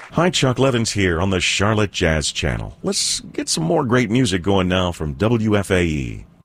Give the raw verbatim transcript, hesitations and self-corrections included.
Hi, Chuck Levins here on the Charlotte Jazz Channel. Let's get some more great music going now from W F A E.